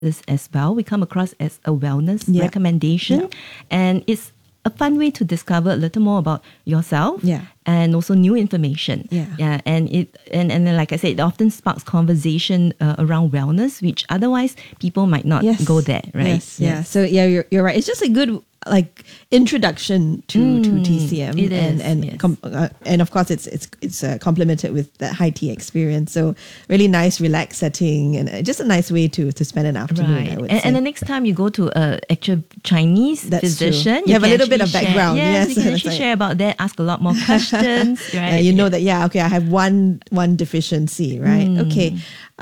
this as well. We come across as a wellness recommendation, and it's a fun way to discover a little more about yourself and also new information. And then, like I said, it often sparks conversation around wellness, which otherwise people might not go there, right? So you're right. It's just a good introduction to TCM, It is, and of course it's complemented with the high tea experience. So really nice, relaxed setting, and just a nice way to spend an afternoon. Right. I would And say. the next time you go to a actual Chinese physician, you have a little bit of actually background. Share, Yes, you can actually share about that. Ask a lot more questions. Right. You know that. I have one deficiency. Right. Okay.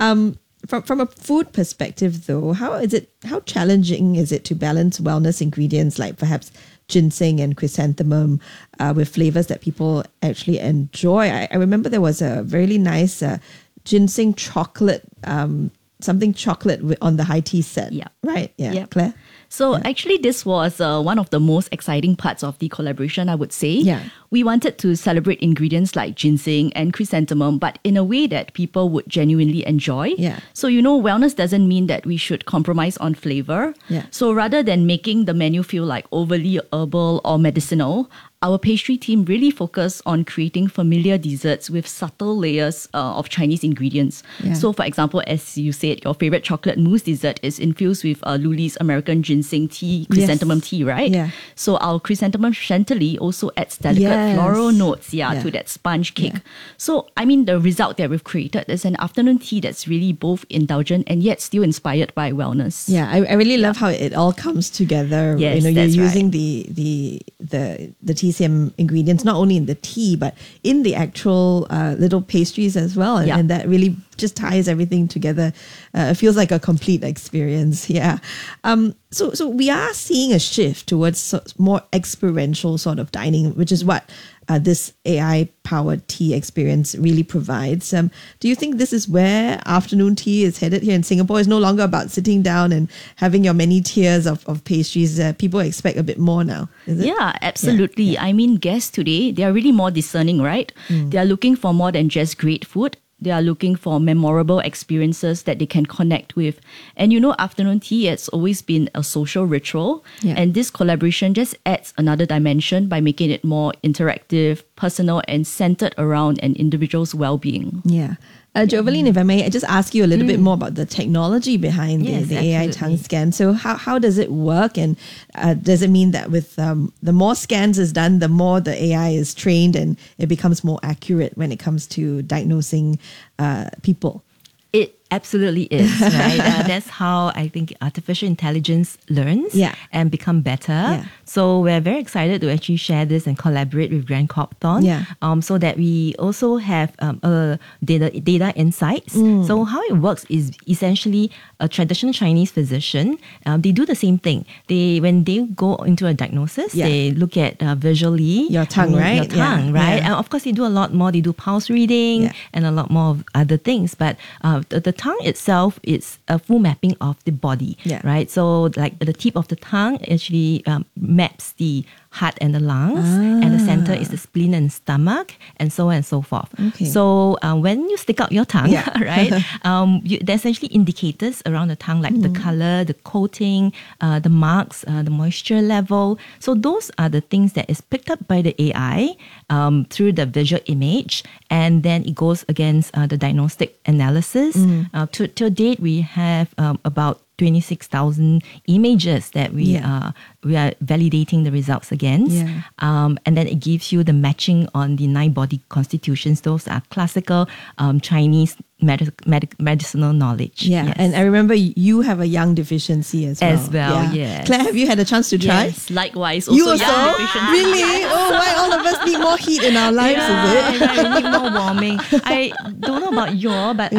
From a food perspective, though, how challenging is it to balance wellness ingredients like perhaps ginseng and chrysanthemum with flavors that people actually enjoy? I remember there was a really nice ginseng chocolate, something chocolate on the high tea set. Yeah. Right? Yeah. Yeah. Claire? So actually, this was one of the most exciting parts of the collaboration, I would say. Yeah. We wanted to celebrate ingredients like ginseng and chrysanthemum, but in a way that people would genuinely enjoy. Yeah. So, wellness doesn't mean that we should compromise on flavor. Yeah. So rather than making the menu feel like overly herbal or medicinal, our pastry team really focused on creating familiar desserts with subtle layers of Chinese ingredients. Yeah. So, for example, as you said, your favorite chocolate mousse dessert is infused with Luli's American ginseng tea, chrysanthemum tea, right? Yeah. So our chrysanthemum chantilly also adds delicate floral notes, to that sponge cake. Yeah. So, the result that we've created is an afternoon tea that's really both indulgent and yet still inspired by wellness. Yeah, I really love how it all comes together. Yes, you're that's using right. the TCM ingredients not only in the tea but in the actual little pastries as well, and that really just ties everything together. It feels like a complete experience. Yeah. So we are seeing a shift towards more experiential sort of dining, which is what this AI-powered tea experience really provides. Do you think this is where afternoon tea is headed here in Singapore? It's no longer about sitting down and having your many tiers of pastries. People expect a bit more now, is it? Yeah, absolutely. Yeah. Guests today, they are really more discerning, right? They are looking for more than just great food. They are looking for memorable experiences that they can connect with. And afternoon tea has always been a social ritual. Yeah. And this collaboration just adds another dimension by making it more interactive, personal, and centered around an individual's well-being. Yeah. Joveline, if I may, I just ask you a little bit more about the technology behind the AI absolutely. tongue scan. So how does it work? And does it mean that with the more scans is done, the more the AI is trained and it becomes more accurate when it comes to diagnosing people? It absolutely is, right? That's how I think artificial intelligence learns and become better. Yeah. So we're very excited to actually share this and collaborate with Grand Copthorne, so that we also have data insights. So how it works is essentially a traditional Chinese physician, they do the same thing. When they go into a diagnosis, they look at visually your tongue, right? Your tongue, right? Yeah. And of course, they do a lot more. They do pulse reading and a lot more of other things. But the tongue itself is a full mapping of the body, right? So like the tip of the tongue actually maps the heart and the lungs, and the center is the spleen and stomach, and so on and so forth. Okay. So when you stick out your tongue, right, there's essentially indicators around the tongue, like the color, the coating, the marks, the moisture level. So those are the things that is picked up by the AI through the visual image, and then it goes against the diagnostic analysis. To date, we have about 26,000 images that we are validating the results against. And then it gives you the matching on the 9 body constitutions. Those are classical Chinese medicinal knowledge. Yeah, and I remember you have a yang deficiency as well. Yes. Claire, have you had a chance to try? Yes, likewise. You Also, also? young deficiency. Really? Oh, why all of us need more heat in our lives, is it? Right, we need more warming. I don't know about you, but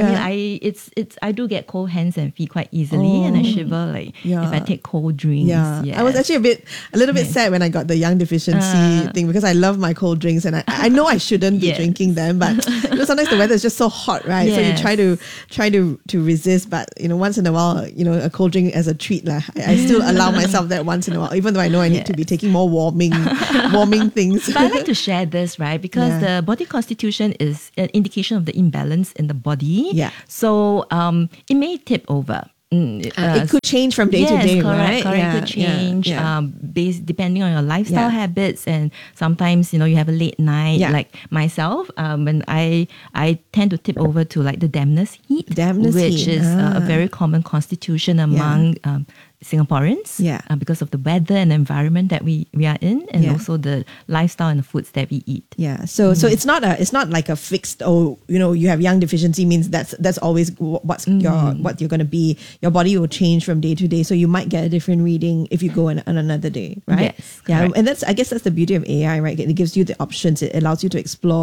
I do get cold hands and feet quite easily, and I shiver if I take cold drinks. Yeah, Yes. I was actually a little bit sad when I got the yang deficiency thing, because I love my cold drinks and I know I shouldn't be drinking them, but sometimes the weather is just so hot, right? So you try to resist, but once in a while, a cold drink as a treat, I still allow myself that once in a while, even though I know I need to be taking more warming things. But I like to share this, right? Because the body constitution is an indication of the imbalance in the body. Yeah. So it may tip over. it could change from day to day, right? Correct. It could change depending on your lifestyle habits, and sometimes you have a late night. Like myself, when I tend to tip over to like the dampness heat, which is a very common constitution among Singaporeans, because of the weather and environment that we are in, and also the lifestyle and the foods that we eat. So it's not like a fixed, you have yang deficiency means that's always what you're going to be. Your body will change from day to day, so you might get a different reading if you go on another day, right? Yes, and I guess that's the beauty of AI, right? It gives you the options. It allows you to explore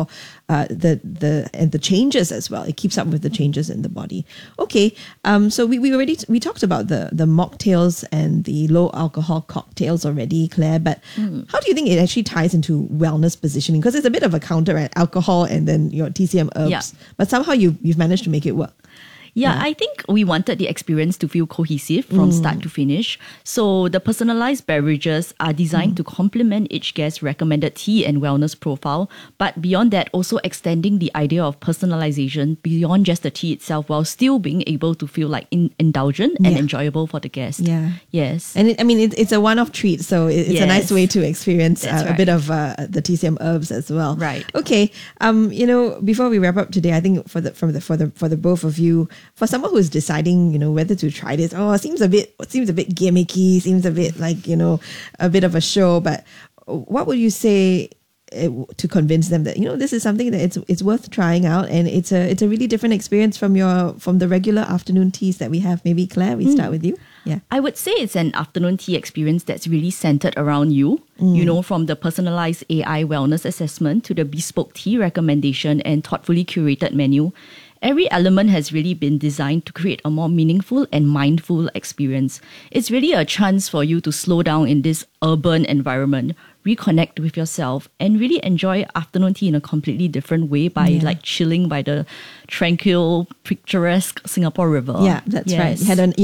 the changes as well. It keeps up with the changes in the body. Okay, so we talked about the mocktails and the low alcohol cocktails already, Claire, but how do you think it actually ties into wellness positioning? Because it's a bit of a counter, right? Alcohol and then your TCM herbs, but somehow you've managed to make it work. I think we wanted the experience to feel cohesive from start to finish. So the personalized beverages are designed to complement each guest's recommended tea and wellness profile. But beyond that, also extending the idea of personalization beyond just the tea itself, while still being able to feel like indulgent and enjoyable for the guest. Yes. And it's a one-off treat. So it's a nice way to experience a bit of the TCM herbs as well. Right. Okay. Before we wrap up today, I think for the both of you, for someone who's deciding, whether to try this, it seems a bit gimmicky, seems a bit like, a bit of a show, but what would you say to convince them that, this is something that it's worth trying out, and it's a really different experience from the regular afternoon teas that we have? Maybe Claire, we start with you. Yeah. I would say it's an afternoon tea experience that's really centered around you, from the personalized AI wellness assessment to the bespoke tea recommendation and thoughtfully curated menu. Every element has really been designed to create a more meaningful and mindful experience. It's really a chance for you to slow down in this urban environment, reconnect with yourself, and really enjoy afternoon tea in a completely different way by like chilling by the tranquil, picturesque Singapore River. Yeah, that's right.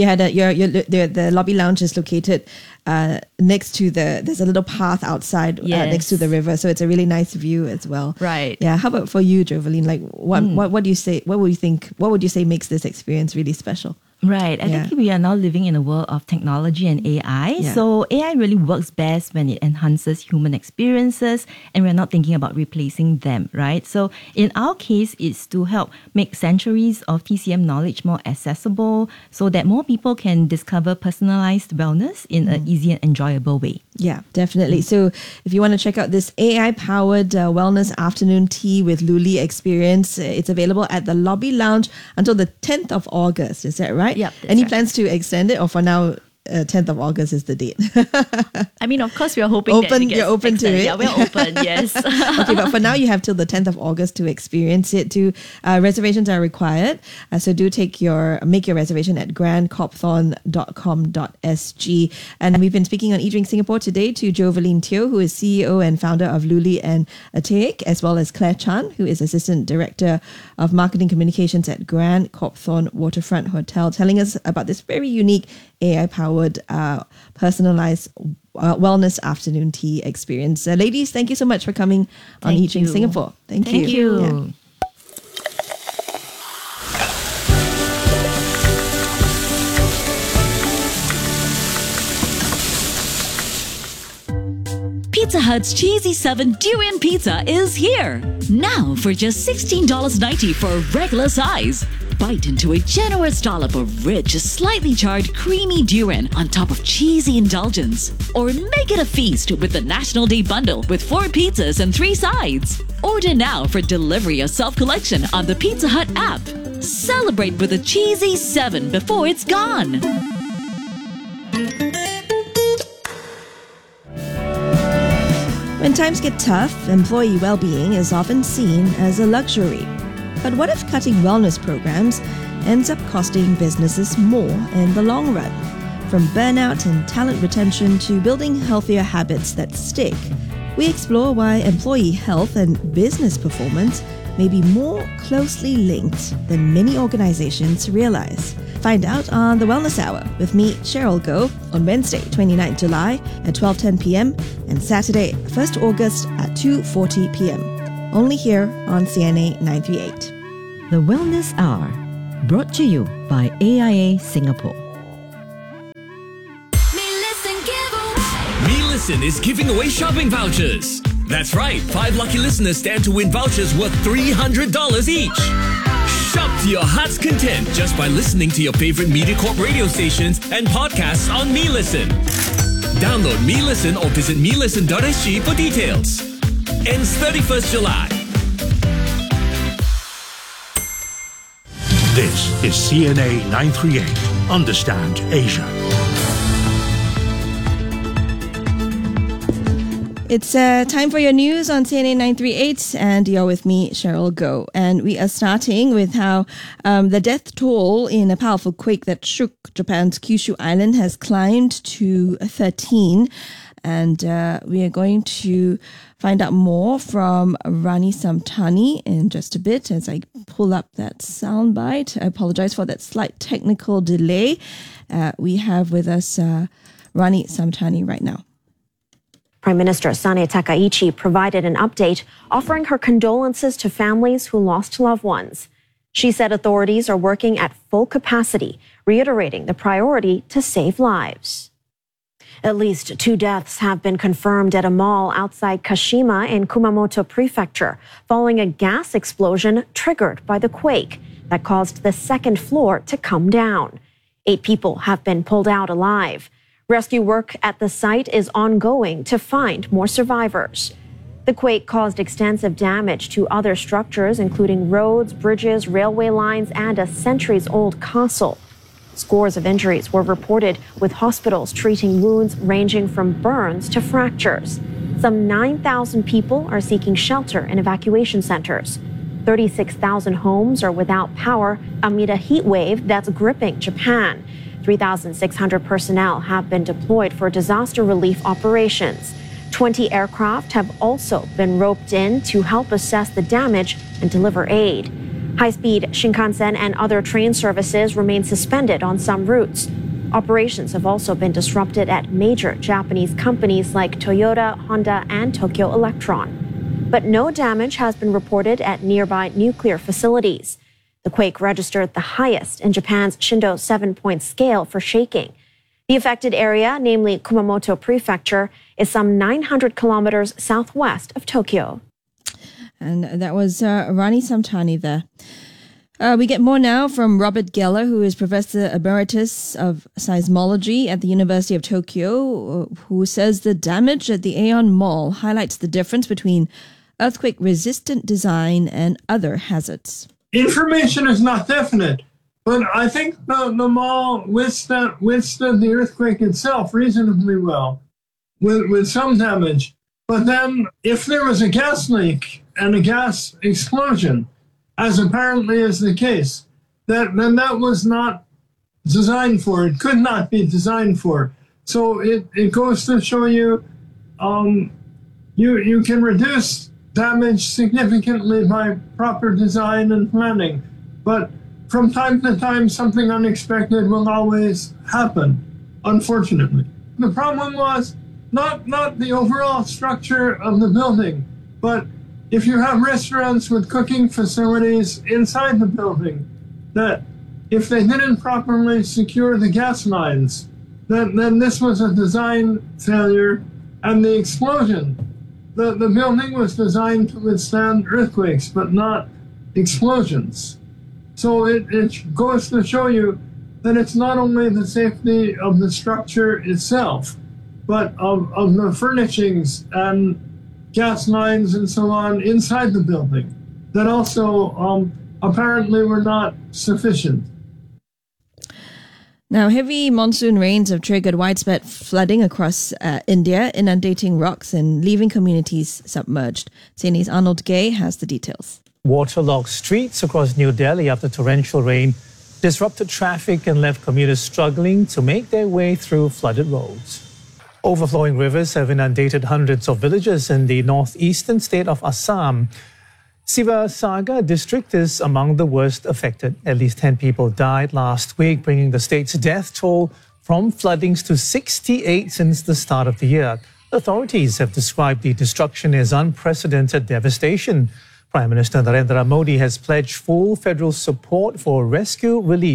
The lobby lounge is located next to there's a little path outside next to the river, so it's a really nice view as well. Right. Yeah. How about for you, Jovelyn? Like, what do you say? What would you say makes this experience really special? Right. I think we are now living in a world of technology and AI. So AI really works best when it enhances human experiences, and we're not thinking about replacing them, right? So in our case, it's to help make centuries of TCM knowledge more accessible so that more people can discover personalized wellness in an easy and enjoyable way. Yeah, definitely. So if you want to check out this AI-powered wellness afternoon tea with Luli experience, it's available at the Lobby Lounge until the 10th of August. Is that right? Yep. Any plans to extend it, or for now, 10th of August is the date? I mean, of course, we are hoping you're open to it. Yeah, we're open, yes. Okay, but for now, you have till the 10th of August to experience it. Reservations are required. So do make your reservation at grandcopthorne.com.sg. And we've been speaking on eDrink Singapore today to Jovelyn Teo, who is CEO and founder of Luli and Teik, as well as Claire Chan, who is Assistant Director of Marketing Communications at Grand Copthorne Waterfront Hotel, telling us about this very unique AI-powered personalized wellness afternoon tea experience. Ladies, thank you so much for coming on eDrink Singapore. Thank you. Yeah. Pizza Hut's Cheesy 7 Durian Pizza is here. Now for just $16.90 for a regular size. Bite into a generous dollop of rich, slightly charred, creamy durian on top of cheesy indulgence. Or make it a feast with the National Day Bundle with 4 pizzas and 3 sides. Order now for delivery or self-collection on the Pizza Hut app. Celebrate with a Cheesy 7 before it's gone. When times get tough, employee well-being is often seen as a luxury. But what if cutting wellness programs ends up costing businesses more in the long run? From burnout and talent retention to building healthier habits that stick, we explore why employee health and business performance may be more closely linked than many organizations realize. Find out on The Wellness Hour with me, Cheryl Goh, on Wednesday, 29th July at 12:10 p.m. and Saturday, 1st August at 2:40 p.m. Only here on CNA 938. The Wellness Hour, brought to you by AIA Singapore. Listen is giving away shopping vouchers. That's right, 5 lucky listeners stand to win vouchers worth $300 each. Shop to your heart's content just by listening to your favorite MediaCorp radio stations and podcasts on MeListen. Download MeListen or visit melisten.sg for details. Ends 31st July. This is CNA 938. Understand Asia. It's time for your news on CNA 938, and you're with me, Cheryl Goh. And we are starting with how the death toll in a powerful quake that shook Japan's Kyushu Island has climbed to 13. And we are going to find out more from Rani Samtani in just a bit as I pull up that soundbite. I apologize for that slight technical delay. We have with us Rani Samtani right now. Prime Minister Sane Takaichi provided an update offering her condolences to families who lost loved ones. She said authorities are working at full capacity, reiterating the priority to save lives. At least 2 deaths have been confirmed at a mall outside Kashima in Kumamoto Prefecture following a gas explosion triggered by the quake that caused the second floor to come down. 8 people have been pulled out alive. Rescue work at the site is ongoing to find more survivors. The quake caused extensive damage to other structures, including roads, bridges, railway lines, and a centuries-old castle. Scores of injuries were reported, with hospitals treating wounds ranging from burns to fractures. Some 9,000 people are seeking shelter in evacuation centers. 36,000 homes are without power amid a heat wave that's gripping Japan. 3,600 personnel have been deployed for disaster relief operations. 20 aircraft have also been roped in to help assess the damage and deliver aid. High-speed Shinkansen and other train services remain suspended on some routes. Operations have also been disrupted at major Japanese companies like Toyota, Honda, and Tokyo Electron. But no damage has been reported at nearby nuclear facilities. The quake registered the highest in Japan's Shindo 7-point scale for shaking. The affected area, namely Kumamoto Prefecture, is some 900 kilometers southwest of Tokyo. And that was Rani Samtani there. We get more now from Robert Geller, who is Professor Emeritus of Seismology at the University of Tokyo, who says the damage at the Aeon Mall highlights the difference between earthquake-resistant design and other hazards. Information is not definite, but I think the mall withstood the earthquake itself reasonably well, with some damage. But then, if there was a gas leak and a gas explosion, as apparently is the case, then that was not designed for. It could not be designed for. So it goes to show you, you can reduce damage significantly by proper design and planning. But from time to time, something unexpected will always happen, unfortunately. The problem was not the overall structure of the building, but if you have restaurants with cooking facilities inside the building, that if they didn't properly secure the gas lines, then this was a design failure. And the explosion, the building was designed to withstand earthquakes, but not explosions. So it goes to show you that it's not only the safety of the structure itself, but of the furnishings and gas lines and so on inside the building that also apparently were not sufficient. Now, heavy monsoon rains have triggered widespread flooding across India, inundating rocks and leaving communities submerged. CNA's Arnold Gay has the details. Waterlogged streets across New Delhi after torrential rain disrupted traffic and left commuters struggling to make their way through flooded roads. Overflowing rivers have inundated hundreds of villages in the northeastern state of Assam. Sivasagar district is among the worst affected. At least 10 people died last week, bringing the state's death toll from floodings to 68 since the start of the year. Authorities have described the destruction as unprecedented devastation. Prime Minister Narendra Modi has pledged full federal support for rescue, relief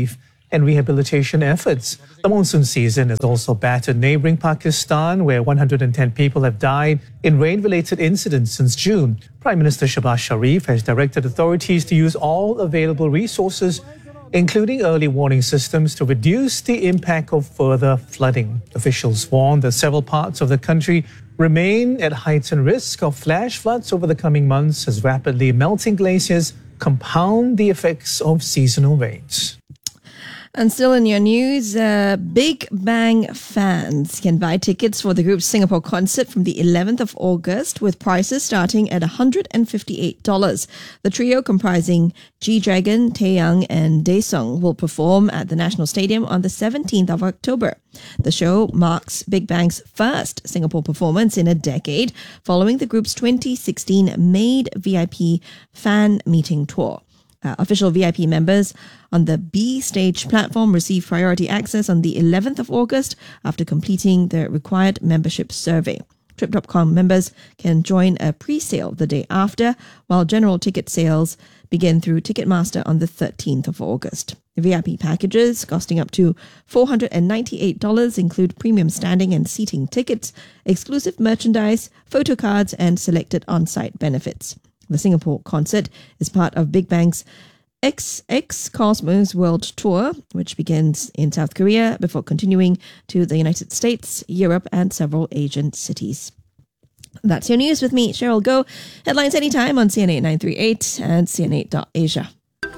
and rehabilitation efforts. The monsoon season has also battered neighboring Pakistan, where 110 people have died in rain-related incidents since June. Prime Minister Shehbaz Sharif has directed authorities to use all available resources, including early warning systems, to reduce the impact of further flooding. Officials warn that several parts of the country remain at heightened risk of flash floods over the coming months as rapidly melting glaciers compound the effects of seasonal rains. And still in your news, Big Bang fans can buy tickets for the group's Singapore concert from the 11th of August with prices starting at $158. The trio comprising G-Dragon, Taeyang and Daesung will perform at the National Stadium on the 17th of October. The show marks Big Bang's first Singapore performance in a decade following the group's 2016 Made VIP fan meeting tour. Official VIP members on the B stage platform receive priority access on the 11th of August after completing the required membership survey. Trip.com members can join a pre-sale the day after, while general ticket sales begin through Ticketmaster on the 13th of August. VIP packages costing up to $498 include premium standing and seating tickets, exclusive merchandise, photo cards, and selected on-site benefits. The Singapore concert is part of Big Bang's XX Cosmos World Tour, which begins in South Korea before continuing to the United States, Europe, and several Asian cities. That's your news with me, Cheryl Goh. Headlines anytime on CN8 938 and CN8.Asia.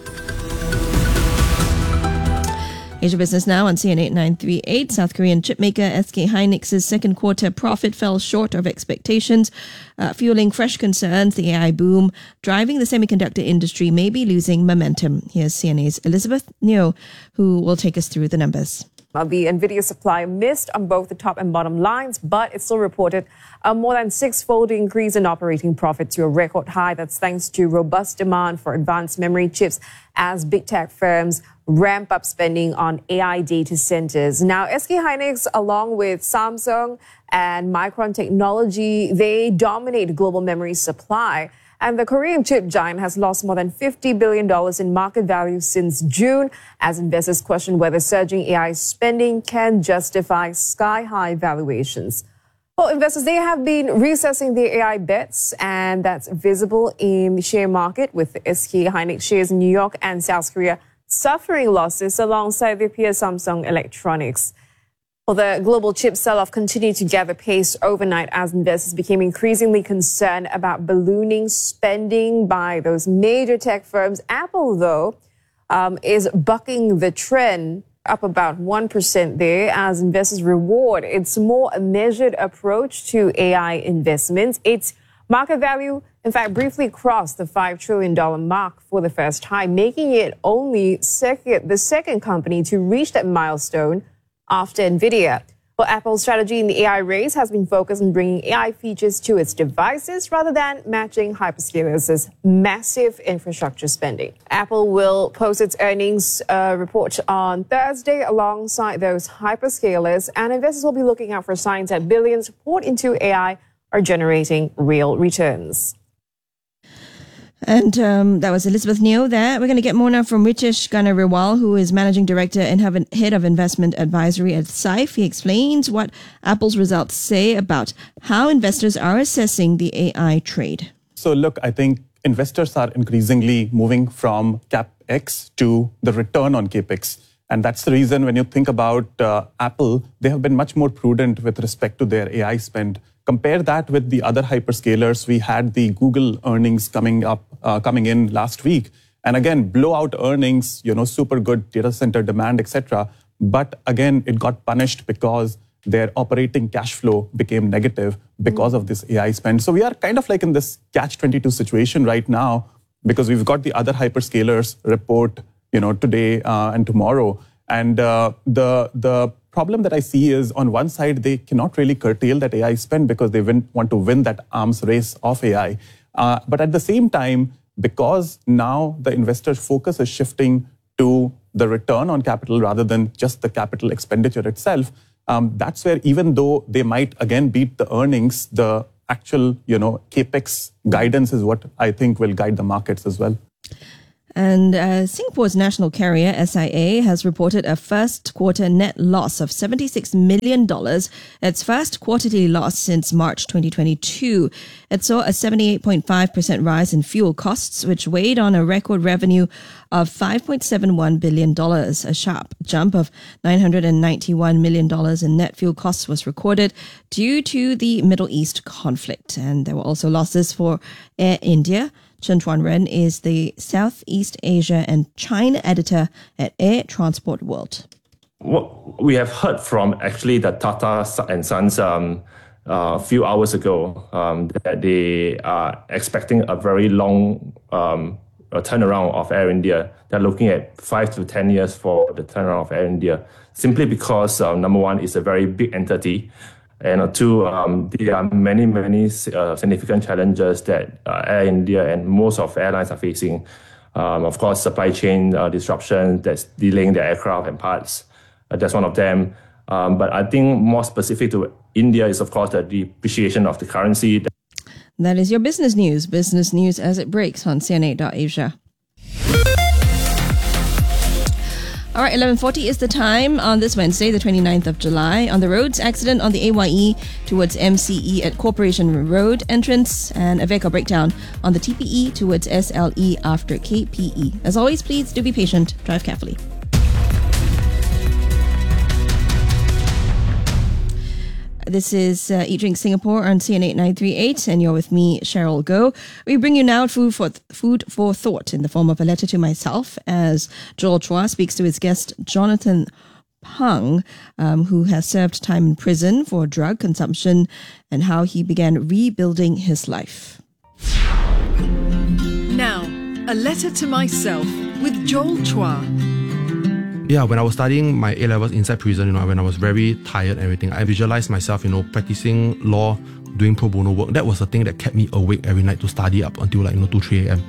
Asia Business Now on CN8 938. South Korean chipmaker SK Hynix's second quarter profit fell short of expectations, fueling fresh concerns the AI boom driving the semiconductor industry may be losing momentum. Here's CNA's Elizabeth Neo, who will take us through the numbers. Well, the NVIDIA supply missed on both the top and bottom lines, but it still reported a more than six-fold increase in operating profit to a record high. That's thanks to robust demand for advanced memory chips as big tech firms ramp up spending on AI data centers. Now, SK Hynix, along with Samsung and Micron Technology, they dominate global memory supply. And the Korean chip giant has lost more than $50 billion in market value since June, as investors question whether surging AI spending can justify sky-high valuations. Well, investors, they have been reassessing their AI bets, and that's visible in the share market, with the SK Hynix shares in New York and South Korea suffering losses alongside their peer Samsung Electronics. Well, the global chip sell-off continued to gather pace overnight as investors became increasingly concerned about ballooning spending by those major tech firms. Apple, though, is bucking the trend, up about 1% there, as investors reward its more measured approach to AI investments. Its market value, in fact, briefly crossed the $5 trillion mark for the first time, making it only the second company to reach that milestone after NVIDIA. Well, Apple's strategy in the AI race has been focused on bringing AI features to its devices rather than matching hyperscalers' massive infrastructure spending. Apple will post its earnings report on Thursday alongside those hyperscalers, and investors will be looking out for signs that billions poured into AI are generating real returns. And that was Elizabeth Neo there. We're going to get more now from Ritesh Ganariwal, who is Managing Director and Head of Investment Advisory at SAIF. He explains what Apple's results say about how investors are assessing the AI trade. So look, I think investors are increasingly moving from CapEx to the return on CapEx. And that's the reason when you think about Apple, they have been much more prudent with respect to their AI spend. Compare that with the other hyperscalers. We had the Google earnings coming in last week. And again, blowout earnings, super good data center demand, etc. But again, it got punished because their operating cash flow became negative because of this AI spend. So we are kind of like in this catch-22 situation right now, because we've got the other hyperscalers report, today and tomorrow. And the problem that I see is, on one side, they cannot really curtail that AI spend because they want to win that arms race of AI. But at the same time, because now the investor focus is shifting to the return on capital rather than just the capital expenditure itself, that's where, even though they might again beat the earnings, the actual, CapEx guidance is what I think will guide the markets as well. And Singapore's national carrier, SIA, has reported a first quarter net loss of $76 million, its first quarterly loss since March 2022. It saw a 78.5% rise in fuel costs, which weighed on a record revenue of $5.71 billion. A sharp jump of $991 million in net fuel costs was recorded due to the Middle East conflict. And there were also losses for Air India. Chen Chuanren is the Southeast Asia and China editor at Air Transport World. What we have heard from actually the Tata and Sons a few hours ago that they are expecting a very long turnaround of Air India. They're looking at 5 to 10 years for the turnaround of Air India, simply because number one, it's a very big entity. And two, there are many significant challenges that Air India and most of airlines are facing. Of course, supply chain disruption that's delaying their aircraft and parts. That's one of them. But I think more specific to India is, of course, the depreciation of the currency. That is your business news as it breaks on CNA.Asia. All right, 11:40 is the time on this Wednesday, the 29th of July. On the roads, accident on the AYE towards MCE at Corporation Road entrance, and a vehicle breakdown on the TPE towards SLE after KPE. As always, please do be patient. Drive carefully. This is Eat Drink Singapore on CN8 938, and you're with me, Cheryl Goh. We bring you now food for thought in the form of a letter to myself, as Joel Chua speaks to his guest, Jonathan Pang, who has served time in prison for drug consumption, and how he began rebuilding his life. Now, a letter to myself with Joel Chua. Yeah, when I was studying my A-levels inside prison, when I was very tired and everything, I visualized myself, practicing law, doing pro bono work. That was the thing that kept me awake every night to study up until 2, 3 a.m.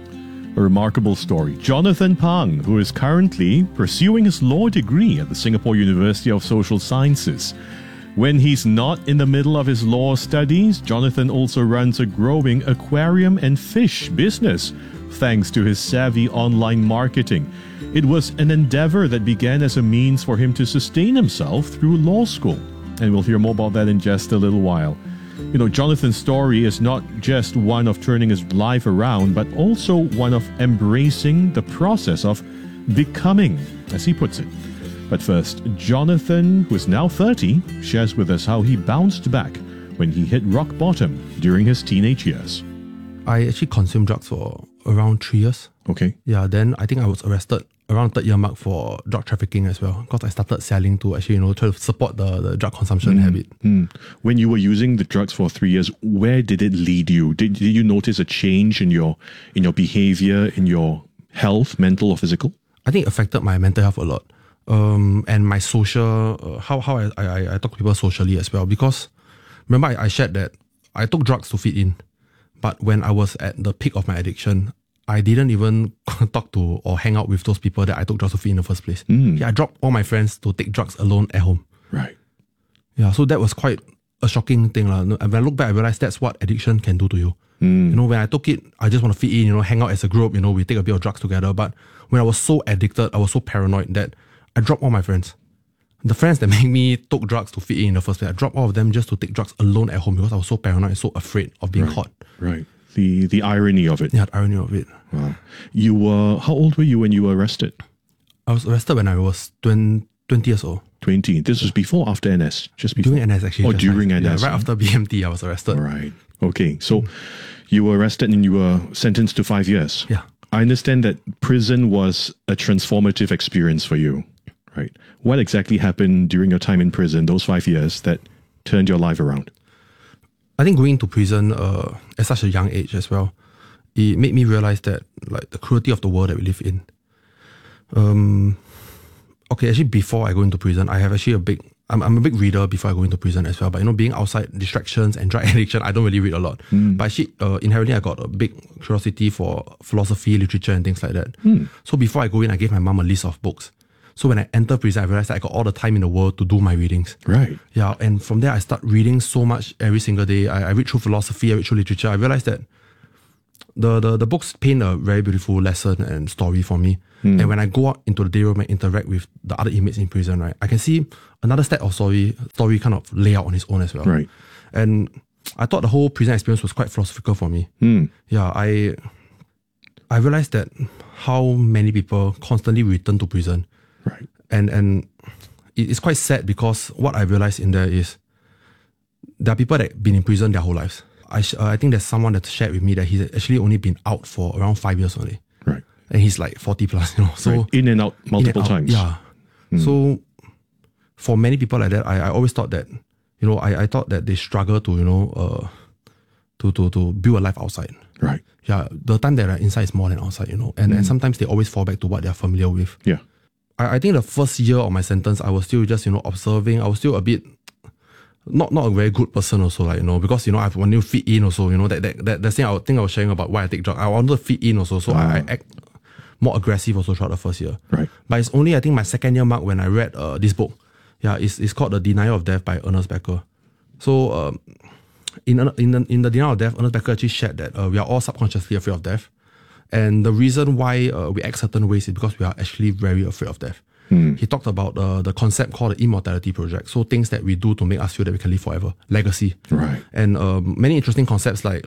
A remarkable story. Jonathan Pang, who is currently pursuing his law degree at the Singapore University of Social Sciences. When he's not in the middle of his law studies, Jonathan also runs a growing aquarium and fish business, thanks to his savvy online marketing. It was an endeavor that began as a means for him to sustain himself through law school. And we'll hear more about that in just a little while. Jonathan's story is not just one of turning his life around, but also one of embracing the process of becoming, as he puts it. But first, Jonathan, who is now 30, shares with us how he bounced back when he hit rock bottom during his teenage years. I actually consumed drugs for around 3 years. Okay. Yeah, then I think I was arrested around the 3rd year mark for drug trafficking as well, because I started selling to actually, try to support the drug consumption habit. When you were using the drugs for 3 years, where did it lead you? Did you notice a change in your behavior, in your health, mental or physical? I think it affected my mental health a lot. And my social, how I talk to people socially as well. Because remember I shared that I took drugs to fit in. But when I was at the peak of my addiction, I didn't even talk to or hang out with those people that I took drugs to fit in the first place. Yeah, I dropped all my friends to take drugs alone at home. Right. Yeah, so that was quite a shocking thing. When I look back, I realized that's what addiction can do to you. When I took it, I just want to fit in, hang out as a group, we take a bit of drugs together. But when I was so addicted, I was so paranoid that I dropped all my friends. The friends that made me took drugs to fit in the first place, I dropped all of them just to take drugs alone at home because I was so paranoid and so afraid of being caught. Right. The irony of it. Yeah, the irony of it. Wow. How old were you when you were arrested? I was arrested when I was 20 years old. 20. This was before or after NS? Just before? During NS, actually. Oh, during NS. Yeah, right after BMT, I was arrested. Right. Okay. So you were arrested and you were sentenced to 5 years. Yeah. I understand that prison was a transformative experience for you, right? What exactly happened during your time in prison, those 5 years, that turned your life around? I think going to prison at such a young age as well, it made me realize that the cruelty of the world that we live in. Actually before I go into prison, I have actually I'm a big reader before I go into prison as well. But being outside distractions and drug addiction, I don't really read a lot. But actually, inherently I got a big curiosity for philosophy, literature and things like that. So before I go in, I gave my mom a list of books. So when I enter prison, I realized that I got all the time in the world to do my readings. Right. Yeah, and from there I start reading so much every single day. I read through philosophy, I read through literature. I realized that the books paint a very beautiful lesson and story for me. And when I go out into the day room and interact with the other inmates in prison, right, I can see another set of story kind of lay out on its own as well. Right. And I thought the whole prison experience was quite philosophical for me. Yeah, I realized that how many people constantly return to prison. Right. And it's quite sad because what I realized in there is there are people that have been in prison their whole lives. I think there's someone that shared with me that he's actually only been out for around 5 years only. Right. And he's like 40 plus, you know. So right. In and out multiple times. Yeah. So for many people like that, I always thought that, you know, I thought that they struggle to, you know, to build a life outside. Right. Yeah. The time that are inside is more than outside, you know. And sometimes they always fall back to what they're familiar with. Yeah. I think the first year of my sentence, I was still just, you know, observing. I was still a bit not a very good person also, like, you know, because, you know, I want to fit in also, you know, that thing I think I was sharing about why I take drugs. I wanted to fit in also, so I act more aggressive also throughout the first year. Right. But it's only, I think, my second year mark when I read this book. Yeah, it's called The Denial of Death by Ernest Becker. So in the Denial of Death, Ernest Becker actually shared that we are all subconsciously afraid of death. And the reason why we act certain ways is because we are actually very afraid of death. He talked about the concept called the Immortality Project. So things that we do to make us feel that we can live forever. Legacy. Right. And many interesting concepts like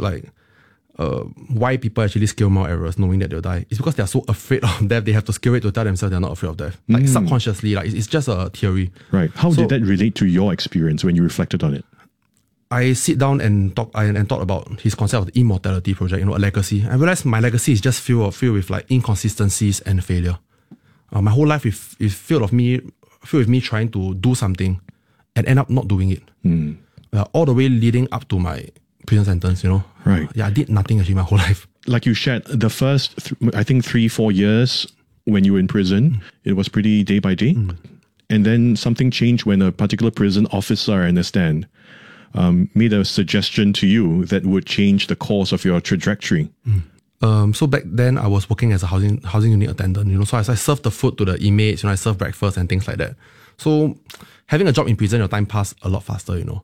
why people actually scale Mount Everest knowing that they'll die. It's because they're so afraid of death, they have to scale it to tell themselves they're not afraid of death. Like subconsciously, like it's just a theory. Right. How did that relate to your experience when you reflected on it? I sit down and thought about his concept of the Immortality Project, you know, a legacy. I realized my legacy is just filled with like inconsistencies and failure. My whole life is filled with me trying to do something and end up not doing it. All the way leading up to my prison sentence, you know. Right. Yeah, I did nothing actually my whole life. Like you shared, the first, I think 3-4 years when you were in prison, it was pretty day by day. And then something changed when a particular prison officer, I understand, made a suggestion to you that would change the course of your trajectory. So back then I was working as a housing unit attendant, you know, so I served the food to the inmates, you know, I served breakfast and things like that. So having a job in prison, your time passed a lot faster, you know.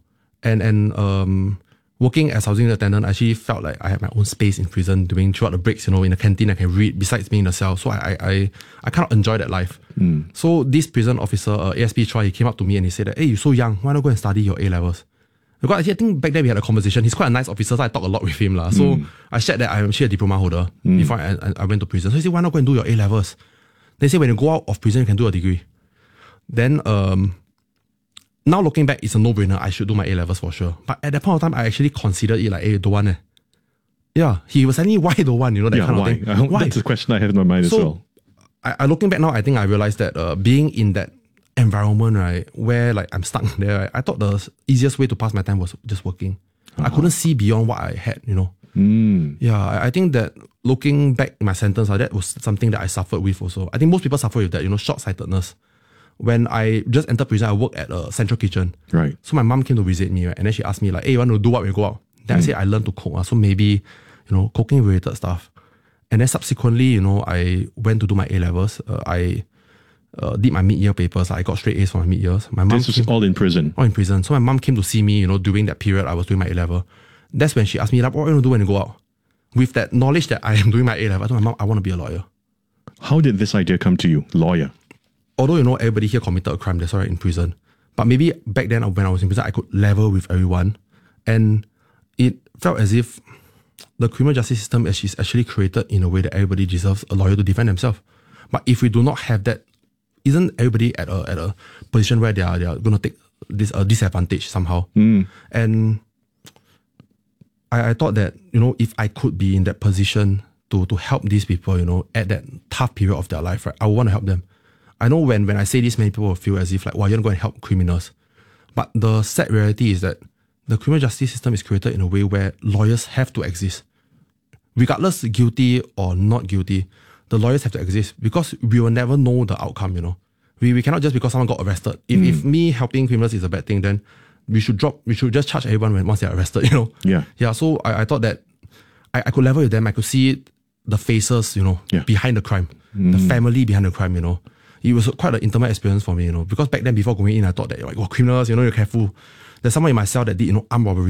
And working as housing unit attendant, I actually felt like I had my own space in prison throughout the breaks, you know, in the canteen I can read besides being in the cell. So I kind of enjoy that life. So this prison officer, ASP Choi, he came up to me and he said that, hey, you're so young, why not go and study your A-levels? Because actually, I think back then we had a conversation. He's quite a nice officer, so I talk a lot with him. So I shared that I'm actually a diploma holder before I went to prison. So he said, why not go and do your A-levels? They say when you go out of prison, you can do a degree. Then, now looking back, it's a no-brainer. I should do my A-levels for sure. But at that point of time, I actually considered it like, hey, don't want. Yeah, he was telling me why don't want, you know, that kind of thing. Why? That's a question I had in my mind as well. I looking back now, I think I realized that being in that environment, right, where like I'm stuck there, right, I thought the easiest way to pass my time was just working. I couldn't see beyond what I had, you know. Yeah, I think that looking back in my sentence, that was something that I suffered with also. I think most people suffer with that, you know, short-sightedness. When I just entered prison, I worked at a central kitchen. Right. So my mom came to visit me, right, and then she asked me like, hey, you want to do what when you go out? Then I said, I learned to cook. So maybe, you know, cooking related stuff. And then subsequently, you know, I went to do my A-levels. I did my mid-year papers. I got straight A's for my mid-years. This was all in prison? All in prison. So my mom came to see me, you know, during that period I was doing my A-level. That's when she asked me, like, what are you going to do when you go out? With that knowledge that I am doing my A-level, I told my mom, I want to be a lawyer. How did this idea come to you, lawyer? Although, you know, everybody here committed a crime, that's why in prison. But maybe back then when I was in prison, I could level with everyone. And it felt as if the criminal justice system is actually created in a way that everybody deserves a lawyer to defend themselves. But if we do not have that, isn't everybody at a position where they are going to take this disadvantage somehow? And I thought that, you know, if I could be in that position to help these people, you know, at that tough period of their life, right, I want to help them. I know when I say this, many people will feel as if like, wow, you're going to go and help criminals. But the sad reality is that the criminal justice system is created in a way where lawyers have to exist. Regardless guilty or not guilty, the lawyers have to exist because we will never know the outcome, you know. We cannot just because someone got arrested. If me helping criminals is a bad thing, then we should just charge everyone once they're arrested, you know. Yeah. So I thought that I could level with them. I could see the faces, you know, behind the crime, the family behind the crime, you know. It was quite an intimate experience for me, you know, because back then before going in, I thought that, like, criminals, you know, you're careful. There's someone in my cell that did, you know, armed robbery.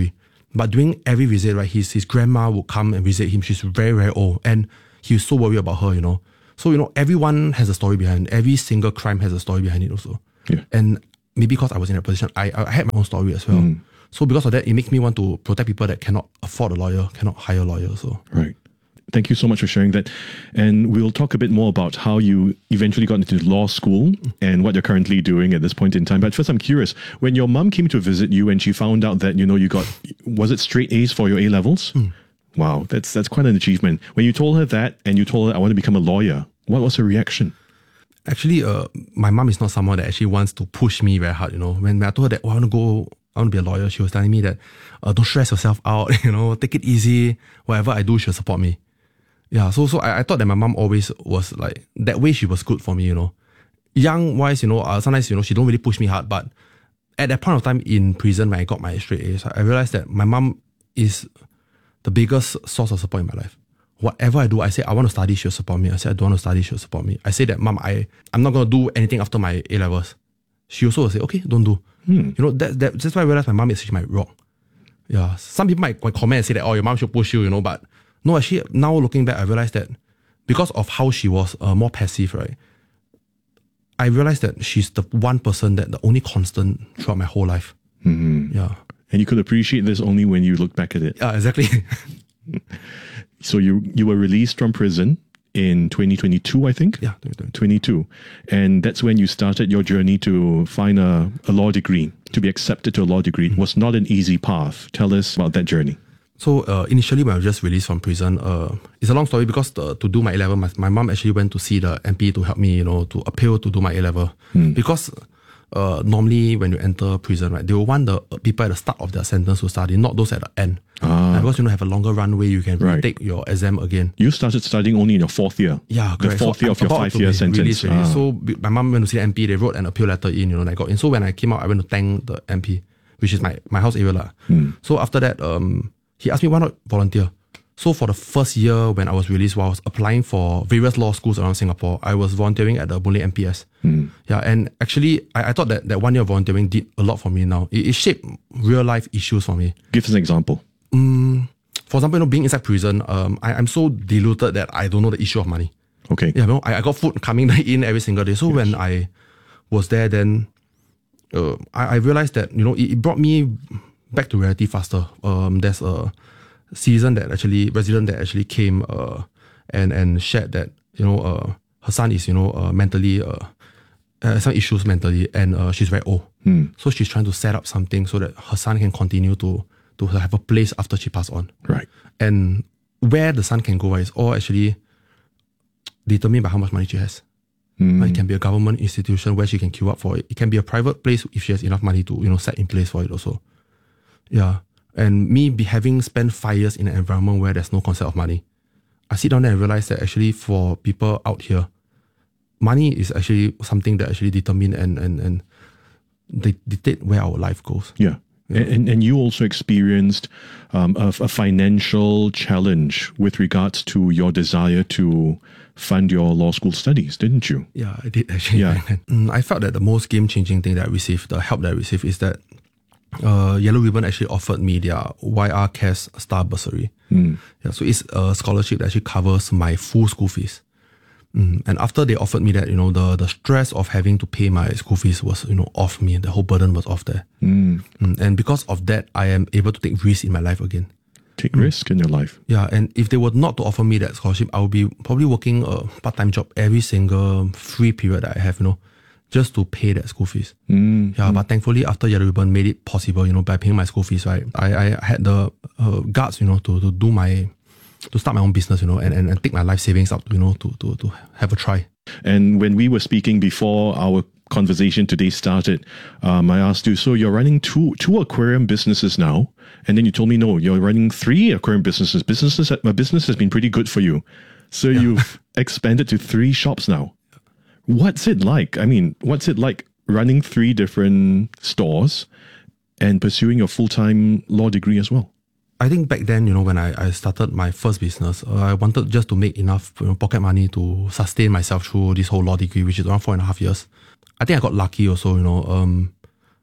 But during every visit, right, his grandma would come and visit him. She's very, very old. And he was so worried about her, you know. So, you know, everyone has a story behind it. Every single crime has a story behind it also. Yeah. And maybe because I was in that position, I had my own story as well. So because of that, it makes me want to protect people that cannot afford a lawyer, cannot hire a lawyer. So. Right. Thank you so much for sharing that. And we'll talk a bit more about how you eventually got into law school and what you're currently doing at this point in time. But first, I'm curious, when your mum came to visit you and she found out that, you know, you got, was it straight A's for your A-levels? Wow, that's quite an achievement. When you told her that and you told her, I want to become a lawyer, what was her reaction? Actually, my mum is not someone that actually wants to push me very hard, you know. When I told her that, I want to be a lawyer, she was telling me that, don't stress yourself out, you know, take it easy. Whatever I do, she'll support me. Yeah, so I thought that my mum always was like, that way she was good for me, you know. Young-wise, you know, sometimes, you know, she don't really push me hard, but at that point of time in prison when I got my straight A's, I realized that my mum is the biggest source of support in my life. Whatever I do, I say, I want to study, she'll support me. I say, I don't want to study, she'll support me. I say that, Mum, I'm not going to do anything after my A-levels. She also will say, okay, don't do. You know, that's why I realized my mum is actually my rock. Yeah, some people might comment and say that, oh, your mum should push you, you know, but no, actually, now looking back, I realized that because of how she was more passive, right, I realized that she's the one person that the only constant throughout my whole life. Yeah. And you could appreciate this only when you look back at it. Yeah, exactly. So you were released from prison in 2022, I think? Yeah, 2022. And that's when you started your journey to find a law degree, to be accepted to a law degree. It was not an easy path. Tell us about that journey. So initially when I was just released from prison, it's a long story because to do my A-level, my mum actually went to see the MP to help me, you know, to appeal to do my A-level. Because normally when you enter prison, right, they will want the people at the start of their sentence to study, not those at the end. Because you know, have a longer runway, you can retake your exam again. You started studying only in your fourth year. Yeah, correct. The fourth year of your 5-year sentence. So my mum went to see the MP, they wrote an appeal letter in, you know, and I got in. So when I came out, I went to thank the MP, which is my house area lah. So after that, he asked me why not volunteer. So for the first year when I was released, while I was applying for various law schools around Singapore, I was volunteering at the Boon Lay MPS. Yeah, and actually, I thought that 1 year of volunteering did a lot for me now. It shaped real life issues for me. Give us an example. For example, you know, being inside prison, I'm so deluded that I don't know the issue of money. Okay. Yeah, you know, I got food coming in every single day. So when I was there, then I realized that, you know, it brought me back to reality faster. There's a resident that actually came and shared that, you know, her son is, you know, mentally some issues mentally, and she's very old. So she's trying to set up something so that her son can continue to have a place after she passed on. Right. And where the son can go is all actually determined by how much money she has. It can be a government institution where she can queue up for it. It can be a private place if she has enough money to, you know, set in place for it also. Yeah. And me having spent 5 years in an environment where there's no concept of money, I sit down there and realize that actually for people out here, money is actually something that actually determine and they dictate where our life goes. Yeah. And you also experienced a financial challenge with regards to your desire to fund your law school studies, didn't you? Yeah, I did actually. Yeah. I felt that the most game-changing thing that I received, the help that I received, is that Yellow Ribbon actually offered me their YR Cares Star Bursary. Yeah, so it's a scholarship that actually covers my full school fees. And after they offered me that, you know, the stress of having to pay my school fees was, you know, off me. The whole burden was off there. And because of that, I am able to take risks in my life again. Take risk in your life. Yeah, and if they were not to offer me that scholarship, I would be probably working a part-time job every single free period that I have, you know, just to pay that school fees. Yeah, but thankfully after Yellow Ribbon made it possible, you know, by paying my school fees, right, I had the guts, you know, to start my own business, you know, and take my life savings up, you know, to have a try. And when we were speaking before our conversation today started, I asked you, so you're running two aquarium businesses now, and then you told me, no, you're running 3 aquarium businesses. My business has been pretty good for you. So you've expanded to 3 shops now. What's it like? I mean, what's it like running 3 different stores and pursuing your full-time law degree as well? I think back then, you know, when I started my first business, I wanted just to make enough, you know, pocket money to sustain myself through this whole law degree, which is around 4.5 years. I think I got lucky also, you know.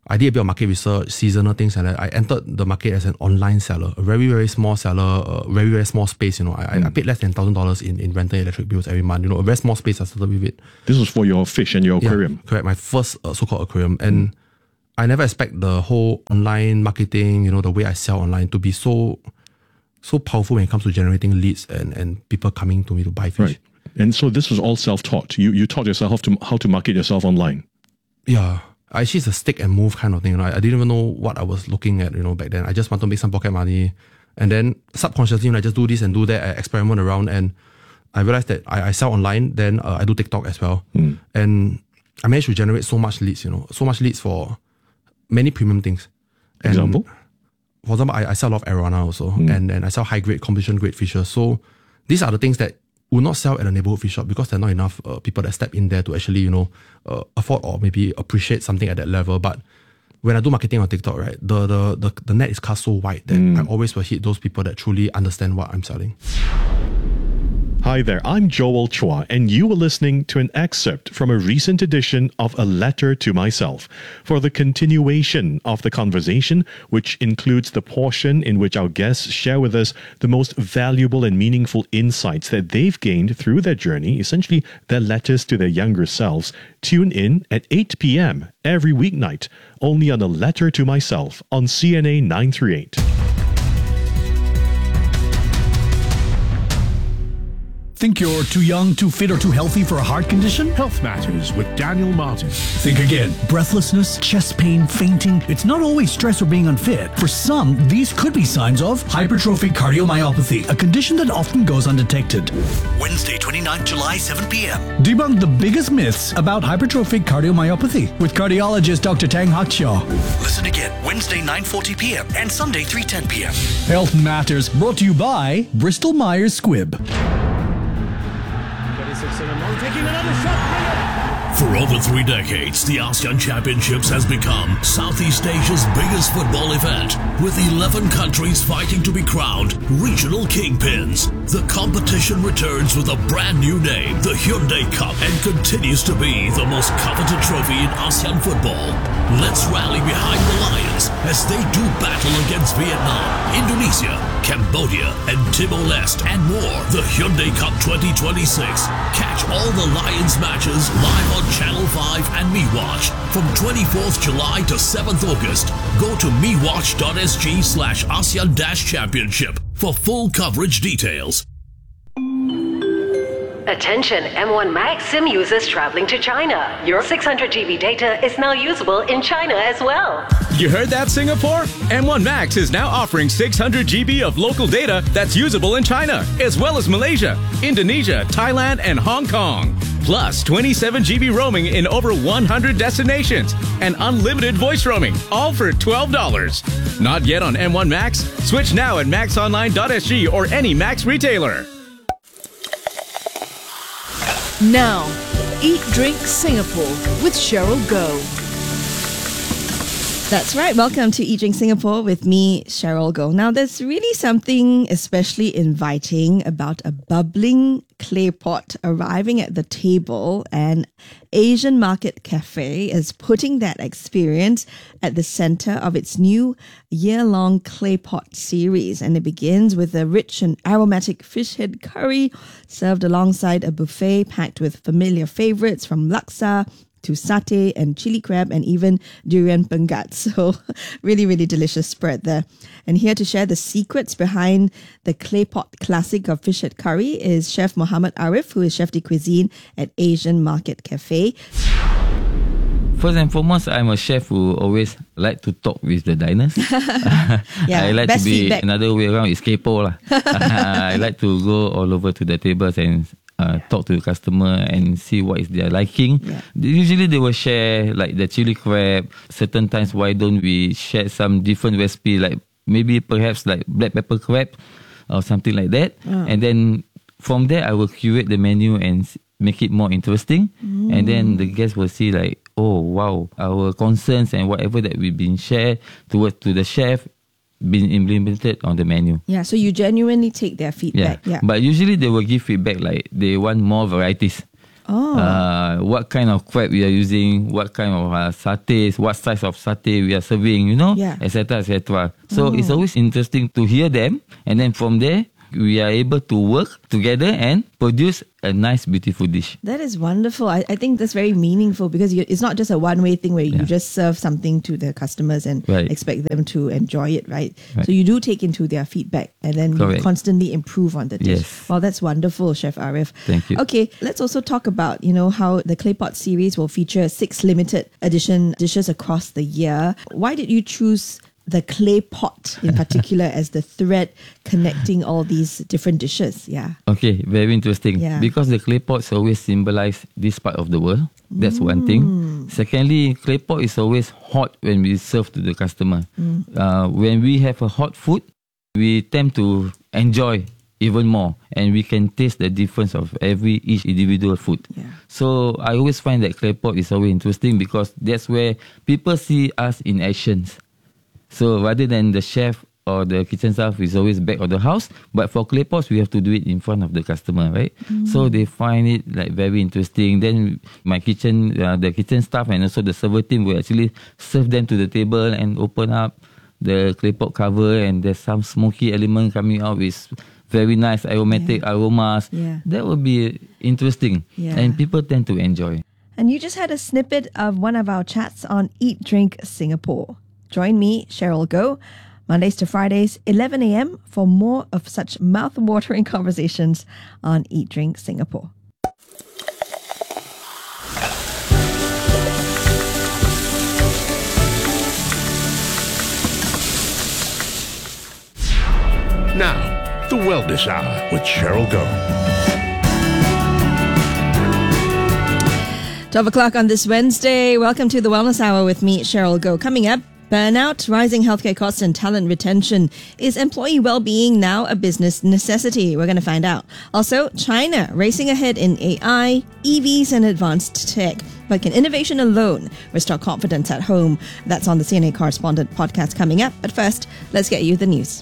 I did a bit of market research, seasonal things, and I entered the market as an online seller, a very, very small seller, very, very small space. I paid less than $1,000 in rental electric bills every month. A very small space I started with it. This was for your fish and your aquarium. Correct, my first so-called aquarium. And I never expect the whole online marketing, the way I sell online to be so powerful when it comes to generating leads and people coming to me to buy fish. Right. And so this was all self-taught. You taught yourself how to market yourself online. Yeah. Actually, it's a stick and move kind of thing. I didn't even know what I was looking at, back then. I just want to make some pocket money. And then subconsciously, I just do this and do that. I experiment around, and I realized that I sell online. Then I do TikTok as well. And I managed to generate so much leads, so much leads for many premium things. And example? For example, I sell a lot of arowana also. And I sell high-grade, competition-grade fishes. So these are the things that will not sell at a neighborhood fish shop because there are not enough people that step in there to actually, afford or maybe appreciate something at that level. But when I do marketing on TikTok, right, the net is cast so wide that I always will hit those people that truly understand what I'm selling. Hi there, I'm Joel Chua, and you are listening to an excerpt from a recent edition of A Letter to Myself. For the continuation of the conversation, which includes the portion in which our guests share with us the most valuable and meaningful insights that they've gained through their journey, essentially their letters to their younger selves, tune in at 8 p.m. every weeknight, only on A Letter to Myself on CNA 938. Think you're too young, too fit, or too healthy for a heart condition? Health Matters with Daniel Martin. Think again. Breathlessness, chest pain, fainting. It's not always stress or being unfit. For some, these could be signs of hypertrophic cardiomyopathy, a condition that often goes undetected. Wednesday, 29th July, 7 p.m. Debunk the biggest myths about hypertrophic cardiomyopathy with cardiologist Dr. Tang Hak Shaw. Listen again, Wednesday, 9:40 p.m. and Sunday, 3:10 p.m. Health Matters, brought to you by Bristol Myers Squibb. Taking another shot. For over 3 decades, the ASEAN Championships has become Southeast Asia's biggest football event, with 11 countries fighting to be crowned regional kingpins. The competition returns with a brand new name, the Hyundai Cup, and continues to be the most coveted trophy in ASEAN football. Let's rally behind the Lions as they do battle against Vietnam, Indonesia, Cambodia, and Timor-Leste, and more. The Hyundai Cup 2026. Catch all the Lions matches live on Channel 5 and MeWatch from 24th July to 7th August. Go to mewatch.sg/ASEAN-Championship for full coverage details. Attention M1 Max SIM users traveling to China. Your 600 GB data is now usable in China as well. You heard that, Singapore? M1 Max is now offering 600 GB of local data that's usable in China, as well as Malaysia, Indonesia, Thailand, and Hong Kong. Plus 27 GB roaming in over 100 destinations and unlimited voice roaming, all for $12. Not yet on M1 Max? Switch now at maxonline.sg or any Max retailer. Now, Eat Drink Singapore with Cheryl Goh. That's right. Welcome to Eat Drink Singapore with me, Cheryl Goh. Now, there's really something especially inviting about a bubbling clay pot arriving at the table, and Asian Market Cafe is putting that experience at the center of its new year-long clay pot series. And it begins with a rich and aromatic fish head curry served alongside a buffet packed with familiar favorites from laksa to satay and chili crab and even durian pengat. So really, really delicious spread there. And here to share the secrets behind the clay pot classic of fish head curry is Chef Mohammad Arif, who is Chef de Cuisine at Asian Market Cafe. First and foremost, I'm a chef who always like to talk with the diners. I like to be feedback. Another way around is kepo lah. I like to go all over to the tables and talk to the customer and see what is their liking. Yeah. Usually they will share like the chili crab. Certain times, why don't we share some different recipe, like maybe perhaps like black pepper crab or something like that. And then from there, I will curate the menu and make it more interesting. And then the guests will see like, oh wow, our concerns and whatever that we've been shared towards to the chef been implemented on the menu. Yeah, so you genuinely take their feedback. Yeah. But usually they will give feedback like they want more varieties. what kind of crab we are using, what kind of satays, what size of satay we are serving, etc., etc. So it's always interesting to hear them, and then from there, we are able to work together and produce a nice, beautiful dish. That is wonderful. I think that's very meaningful because it's not just a one-way thing where you just serve something to the customers and expect them to enjoy it, right? So you do take into their feedback and then you constantly improve on the dish. Yes. Well, that's wonderful, Chef Arif. Thank you. Okay, let's also talk about, how the Claypot series will feature 6 limited edition dishes across the year. Why did you choose the clay pot in particular as the thread connecting all these different dishes? Yeah. Okay, very interesting. Yeah. Because the clay pots always symbolize this part of the world. That's one thing. Secondly, clay pot is always hot when we serve to the customer. When we have a hot food, we tend to enjoy even more, and we can taste the difference of each individual food. Yeah. So I always find that clay pot is always interesting because that's where people see us in actions. So rather than the chef or the kitchen staff is always back of the house, but for clay pots, we have to do it in front of the customer, right? So they find it like very interesting. Then my kitchen, the kitchen staff and also the server team will actually serve them to the table and open up the clay pot cover, and there's some smoky element coming out with very nice aromatic aromas. Yeah. That would be interesting, and people tend to enjoy. And you just had a snippet of one of our chats on Eat Drink Singapore. Join me, Cheryl Goh, Mondays to Fridays, 11 a.m. for more of such mouth-watering conversations on Eat Drink Singapore. Now, the Wellness Hour with Cheryl Goh. 12 o'clock on this Wednesday. Welcome to the Wellness Hour with me, Cheryl Goh. Coming up, burnout, rising healthcare costs and talent retention. Is employee well-being now a business necessity? We're going to find out. Also, China racing ahead in AI, EVs and advanced tech. But can innovation alone restore confidence at home? That's on the CNA Correspondent podcast coming up. But first, let's get you the news.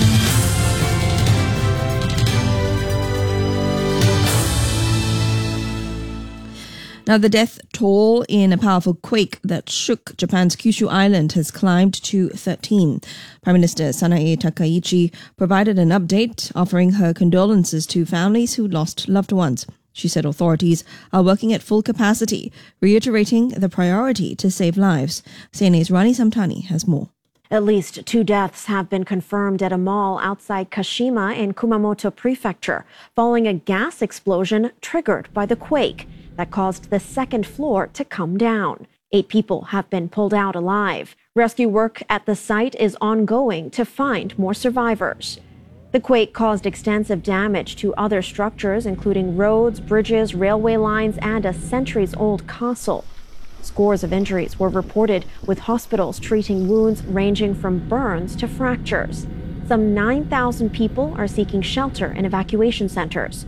Now, the death toll in a powerful quake that shook Japan's Kyushu Island has climbed to 13. Prime Minister Sanae Takaichi provided an update offering her condolences to families who lost loved ones. She said authorities are working at full capacity, reiterating the priority to save lives. CNA's Rani Samtani has more. At least 2 deaths have been confirmed at a mall outside Kashima in Kumamoto Prefecture following a gas explosion triggered by the quake that caused the second floor to come down. 8 people have been pulled out alive. Rescue work at the site is ongoing to find more survivors. The quake caused extensive damage to other structures, including roads, bridges, railway lines, and a centuries-old castle. Scores of injuries were reported, with hospitals treating wounds ranging from burns to fractures. Some 9,000 people are seeking shelter in evacuation centers.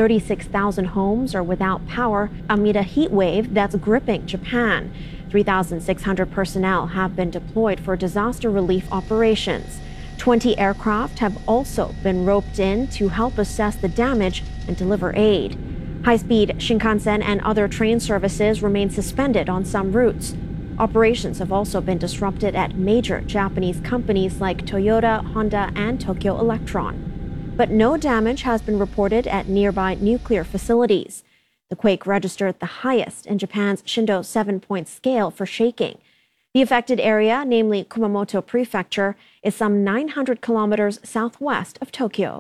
36,000 homes are without power amid a heat wave that's gripping Japan. 3,600 personnel have been deployed for disaster relief operations. 20 aircraft have also been roped in to help assess the damage and deliver aid. High-speed Shinkansen and other train services remain suspended on some routes. Operations have also been disrupted at major Japanese companies like Toyota, Honda, and Tokyo Electron. But no damage has been reported at nearby nuclear facilities. The quake registered the highest in Japan's Shindo 7-point scale for shaking. The affected area, namely Kumamoto Prefecture, is some 900 kilometers southwest of Tokyo.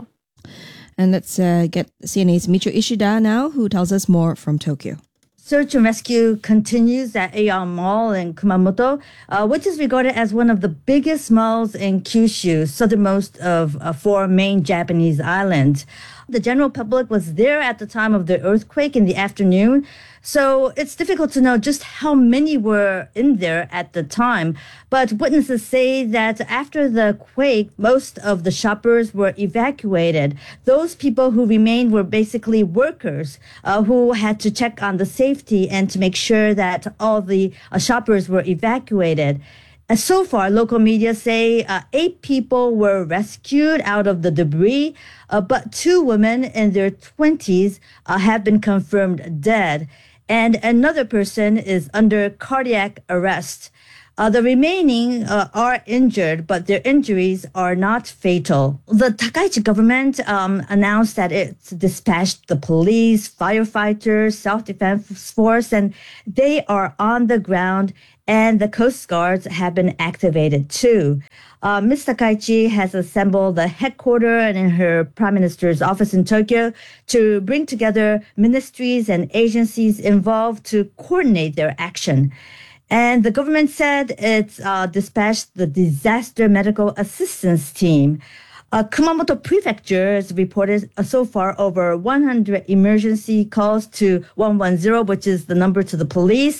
And let's get CNA's Micho Ishida now, who tells us more from Tokyo. Search and rescue continues at Aeon Mall in Kumamoto, which is regarded as one of the biggest malls in Kyushu, southernmost of 4 main Japanese islands. The general public was there at the time of the earthquake in the afternoon, so it's difficult to know just how many were in there at the time. But witnesses say that after the quake, most of the shoppers were evacuated. Those people who remained were basically workers who had to check on the safety and to make sure that all the shoppers were evacuated. So far, local media say 8 people were rescued out of the debris, but 2 women in their 20s have been confirmed dead, and another person is under cardiac arrest. The remaining are injured, but their injuries are not fatal. The Takaichi government announced that it's dispatched the police, firefighters, self-defense force, and they are on the ground, and the Coast Guards have been activated too. Ms. Takaichi has assembled the headquarters and in her Prime Minister's office in Tokyo to bring together ministries and agencies involved to coordinate their action. And the government said it's dispatched the Disaster Medical Assistance Team. Kumamoto Prefecture has reported so far over 100 emergency calls to 110, which is the number to the police.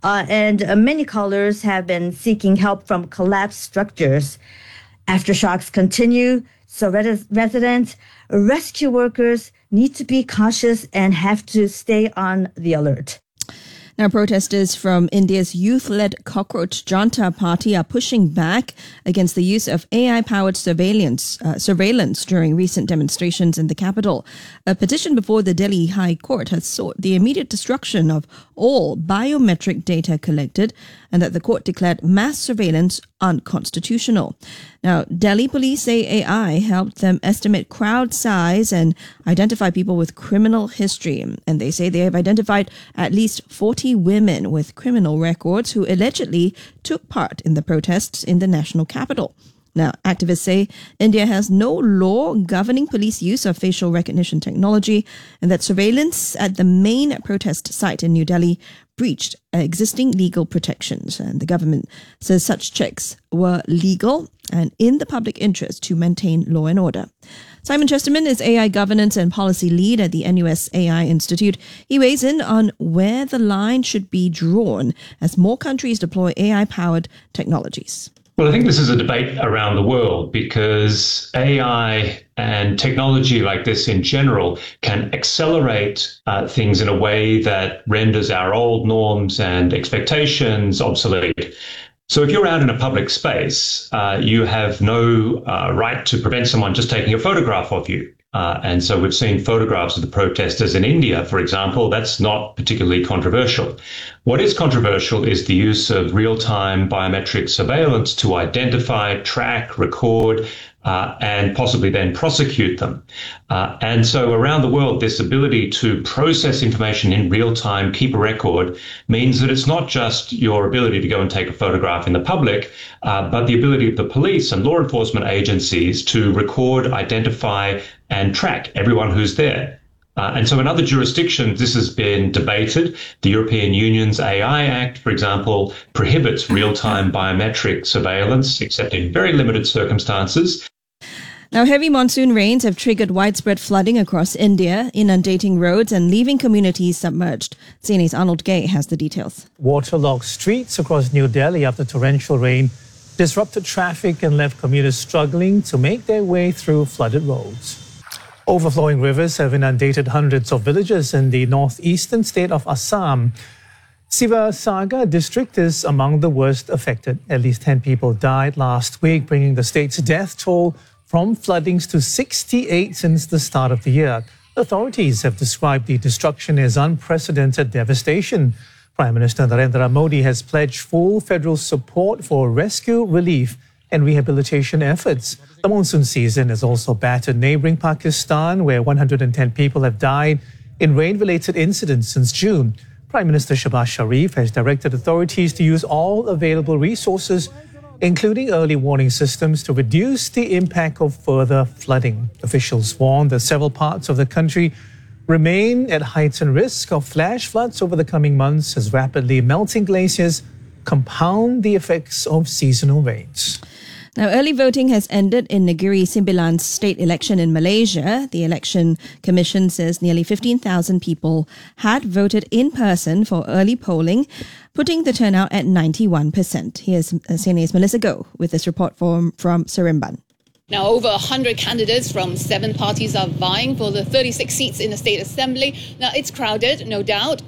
And many callers have been seeking help from collapsed structures. Aftershocks continue, so residents, rescue workers need to be cautious and have to stay on the alert. Now, protesters from India's youth-led Cockroach Janta Party are pushing back against the use of AI-powered surveillance during recent demonstrations in the capital. A petition before the Delhi High Court has sought the immediate destruction of all biometric data collected and that the court declared mass surveillance unconstitutional. Now, Delhi police say AI helped them estimate crowd size and identify people with criminal history. And they say they have identified at least 40 women with criminal records who allegedly took part in the protests in the national capital. Now, activists say India has no law governing police use of facial recognition technology and that surveillance at the main protest site in New Delhi breached existing legal protections. And the government says such checks were legal and in the public interest to maintain law and order. Simon Chesterman is AI governance and policy lead at the NUS AI Institute. He weighs in on where the line should be drawn as more countries deploy AI-powered technologies. Well, I think this is a debate around the world because AI and technology like this in general can accelerate things in a way that renders our old norms and expectations obsolete. So if you're out in a public space, you have no right to prevent someone just taking a photograph of you. And so we've seen photographs of the protesters in India, for example. That's not particularly controversial. What is controversial is the use of real-time biometric surveillance to identify, track, record, and possibly then prosecute them. And so around the world, this ability to process information in real time, keep a record, means that it's not just your ability to go and take a photograph in the public, but the ability of the police and law enforcement agencies to record, identify, and track everyone who's there. And so in other jurisdictions, this has been debated. The European Union's AI Act, for example, prohibits real-time biometric surveillance, except in very limited circumstances. Now, heavy monsoon rains have triggered widespread flooding across India, inundating roads and leaving communities submerged. CNA's Arnold Gay has the details. Waterlogged streets across New Delhi after torrential rain disrupted traffic and left commuters struggling to make their way through flooded roads. Overflowing rivers have inundated hundreds of villages in the northeastern state of Assam. Sivasagar district is among the worst affected. At least 10 people died last week, bringing the state's death toll from floodings to 68 since the start of the year. Authorities have described the destruction as unprecedented devastation. Prime Minister Narendra Modi has pledged full federal support for rescue, relief, and rehabilitation efforts. The monsoon season has also battered neighboring Pakistan, where 110 people have died in rain-related incidents since June. Prime Minister Shehbaz Sharif has directed authorities to use all available resources, including early warning systems, to reduce the impact of further flooding. Officials warn that several parts of the country remain at heightened risk of flash floods over the coming months as rapidly melting glaciers compound the effects of seasonal rains. Now, early voting has ended in Negeri Sembilan's state election in Malaysia. The Election Commission says nearly 15,000 people had voted in person for early polling, putting the turnout at 91%. Here's CNA's Melissa Goh with this report from Seremban. Now, over 100 candidates from 7 parties are vying for the 36 seats in the State Assembly. Now, it's crowded, no doubt.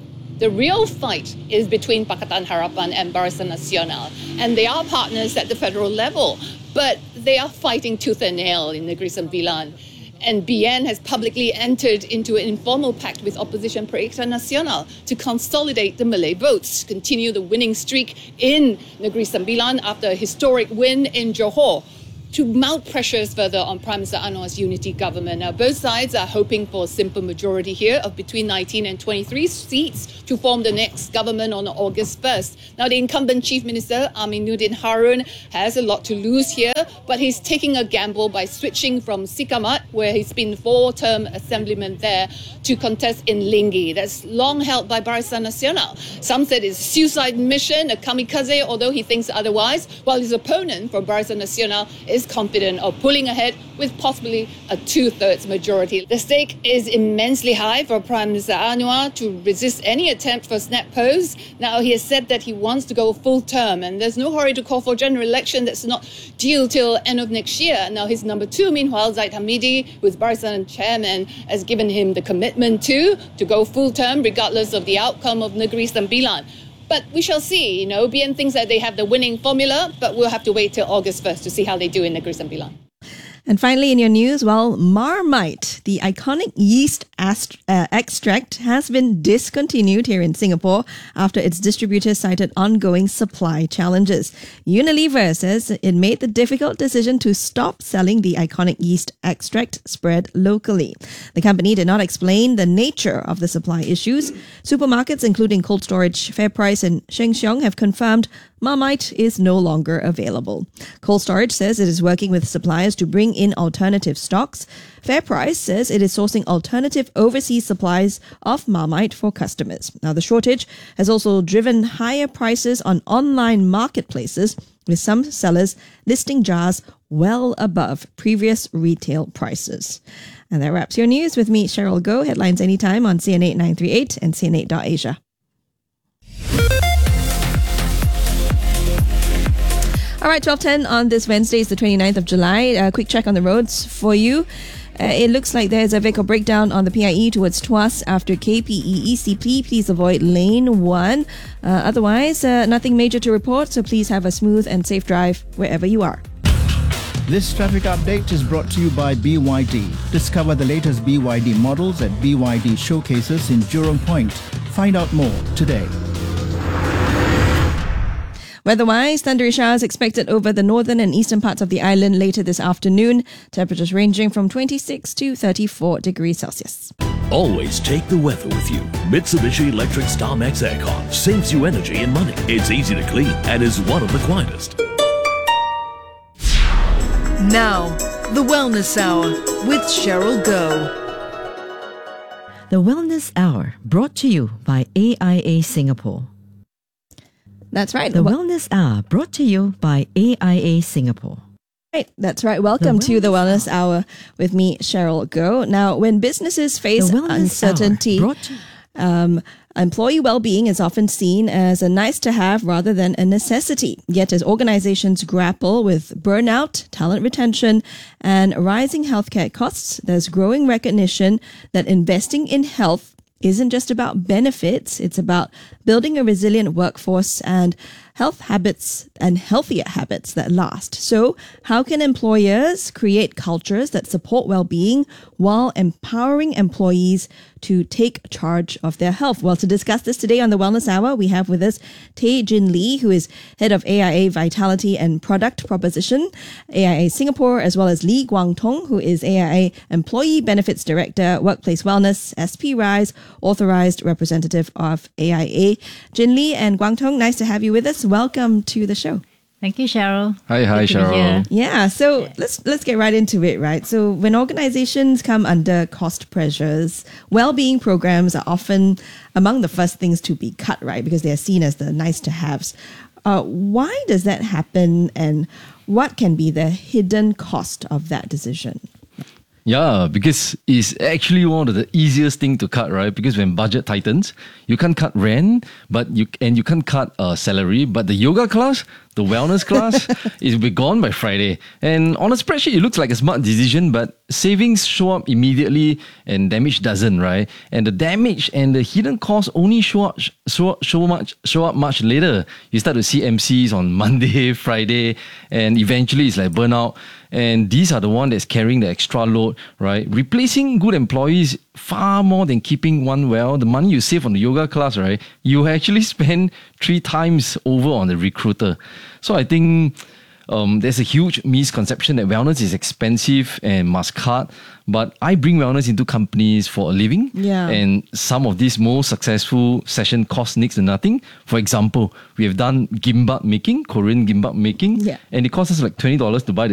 The real fight is between Pakatan Harapan and Barisan Nasional, and they are partners at the federal level, but they are fighting tooth and nail in Negeri Sembilan. And BN has publicly entered into an informal pact with opposition Perikatan Nasional to consolidate the Malay votes, continue the winning streak in Negeri Sembilan after a historic win in Johor, to mount pressures further on Prime Minister Anwar's unity government. Now, both sides are hoping for a simple majority here of between 19 and 23 seats to form the next government on August 1st. Now, the incumbent Chief Minister, Aminuddin Harun, has a lot to lose here, but he's taking a gamble by switching from Sikamat, where he's been 4-term assemblyman there, to contest in Linggi. That's long held by Barisan Nasional. Some said it's a suicide mission, a kamikaze, although he thinks otherwise, while his opponent from Barisan Nasional is confident of pulling ahead with possibly a 2/3 majority. The stake is immensely high for Prime Minister Anwar to resist any attempt for snap pose. Now, he has said that he wants to go full term, and there's no hurry to call for general election that's not due till end of next year. Now, his number 2, meanwhile, Zaid Hamidi, who's Barisan chairman, has given him the commitment to go full term regardless of the outcome of Negeri Sembilan. But we shall see. BN thinks that they have the winning formula, but we'll have to wait till August 1st to see how they do in Negeri Sembilan. And finally, in your news, Marmite, the iconic yeast extract, has been discontinued here in Singapore after its distributors cited ongoing supply challenges. Unilever says it made the difficult decision to stop selling the iconic yeast extract spread locally. The company did not explain the nature of the supply issues. Supermarkets, including Cold Storage, FairPrice and Sheng Siong, have confirmed Marmite is no longer available. Cold Storage says it is working with suppliers to bring in alternative stocks. FairPrice says it is sourcing alternative overseas supplies of Marmite for customers. Now, the shortage has also driven higher prices on online marketplaces, with some sellers listing jars well above previous retail prices. And that wraps your news with me, Cheryl Goh. Headlines anytime on CN8 938 and CN8.Asia. All right, 12:10 on this Wednesday is the 29th of July. A quick check on the roads for you. It looks like there's a vehicle breakdown on the PIE towards Tuas after KPE ECP. Please avoid lane 1. Otherwise, nothing major to report, so please have a smooth and safe drive wherever you are. This traffic update is brought to you by BYD. Discover the latest BYD models at BYD showcases in Jurong Point. Find out more today. Weather-wise, thundery showers expected over the northern and eastern parts of the island later this afternoon. Temperatures ranging from 26 to 34 degrees Celsius. Always take the weather with you. Mitsubishi Electric StarMax Aircon saves you energy and money. It's easy to clean and is one of the quietest. Now, the Wellness Hour with Cheryl Goh. The Wellness Hour, brought to you by AIA Singapore. That's right. The Wellness Hour, brought to you by AIA Singapore. Right, that's right. Welcome to the Wellness Hour with me, Cheryl Goh. Now, when businesses face uncertainty, employee well-being is often seen as a nice-to-have rather than a necessity. Yet, as organizations grapple with burnout, talent retention, and rising healthcare costs, there's growing recognition that investing in health isn't just about benefits, it's about building a resilient workforce and health habits and healthier habits that last. So, how can employers create cultures that support well-being while empowering employees to take charge of their health? Well, to discuss this today on the Wellness Hour, we have with us Tay Jin Lee, who is head of AIA Vitality and Product Proposition, AIA Singapore, as well as Lee Guang Tong, who is AIA Employee Benefits Director, Workplace Wellness, SP Rise, Authorized Representative of AIA. Jin Lee and Guang Tong, nice to have you with us. Welcome to the show. Thank you, Cheryl. Hi, Cheryl. Yeah, so let's get right into it, right? So when organizations come under cost pressures, well-being programs are often among the first things to be cut, right? Because they are seen as the nice-to-haves. Why does that happen, and what can be the hidden cost of that decision? Yeah, because it's actually one of the easiest thing to cut, right? Because when budget tightens, you can't cut rent, but you can't cut salary. But the yoga class, the wellness class, it will be gone by Friday. And on a spreadsheet, it looks like a smart decision, but savings show up immediately and damage doesn't, right? And the damage and the hidden costs only show up much later. You start to see MCs on Monday, Friday, and eventually it's like burnout. And these are the one that's carrying the extra load, right? Replacing good employees far more than keeping one well. The money you save on the yoga class, right? You actually spend 3 times over on the recruiter. So I think there's a huge misconception that wellness is expensive and must cut. But I bring wellness into companies for a living. Yeah. And some of these most successful session cost next to nothing. For example, we have done gimbap making, Korean gimbap making. Yeah. And it costs us like $20 to buy the